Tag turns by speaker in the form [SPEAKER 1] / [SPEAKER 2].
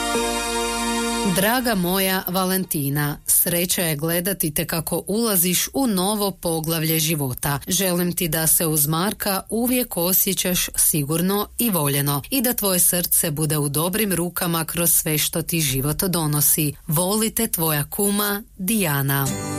[SPEAKER 1] Draga moja Valentina, sreća je gledati te kako ulaziš u novo poglavlje života. Želim ti da se uz Marka uvijek osjećaš sigurno i voljeno i da tvoje srce bude u dobrim rukama kroz sve što ti život donosi. Volite tvoja kuma Dijana.